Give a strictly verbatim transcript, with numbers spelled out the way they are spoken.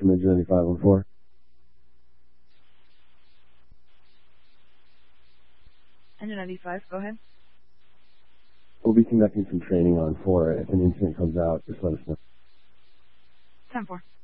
from Engine ninety-five on four. Engine ninety-five, go ahead. We'll be conducting some training on four. If an incident comes out, just let us know. ten four.